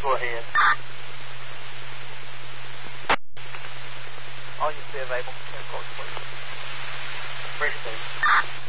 go ahead. All units be available. 10 cars, please. Ready to move.